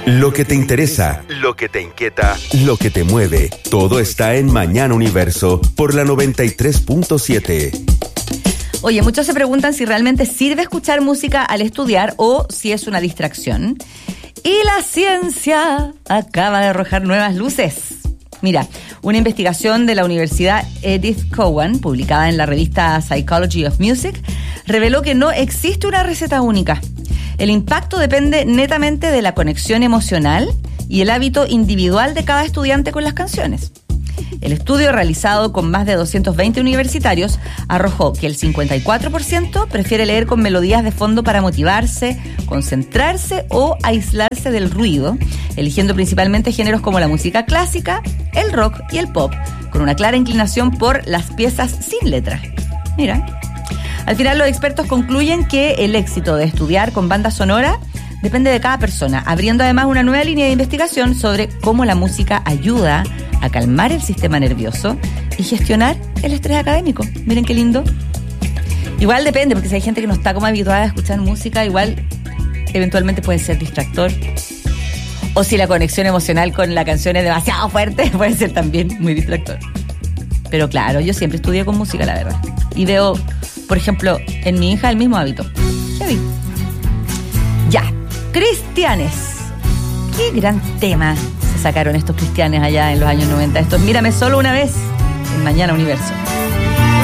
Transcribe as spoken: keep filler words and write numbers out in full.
Lo que te interesa, lo que te inquieta, lo que te mueve, todo está en Mañana Universo por la noventa y tres punto siete. Oye, muchos se preguntan si realmente sirve escuchar música al estudiar o si es una distracción. Y la ciencia acaba de arrojar nuevas luces. Mira, una investigación de la Universidad Edith Cowan, publicada en la revista Psychology of Music, reveló que no existe una receta única. El impacto depende netamente de la conexión emocional y el hábito individual de cada estudiante con las canciones. El estudio realizado con más de doscientos veinte universitarios arrojó que el cincuenta y cuatro por ciento prefiere leer con melodías de fondo para motivarse, concentrarse o aislarse del ruido, eligiendo principalmente géneros como la música clásica, el rock y el pop, con una clara inclinación por las piezas sin letra. Mira, al final los expertos concluyen que el éxito de estudiar con banda sonora depende de cada persona, abriendo además una nueva línea de investigación sobre cómo la música ayuda a calmar el sistema nervioso y gestionar el estrés académico. Miren qué lindo. Igual depende, porque si hay gente que no está como habituada a escuchar música, igual eventualmente puede ser distractor. O si la conexión emocional con la canción es demasiado fuerte, puede ser también muy distractor. Pero claro, yo siempre estudié con música, la verdad. Y veo, por ejemplo, en mi hija el mismo hábito. Heavy. Ya, Cristianes. Qué gran tema se sacaron estos Cristianes allá en los años noventa. Estos Mírame Solo Una Vez en Mañana Universo.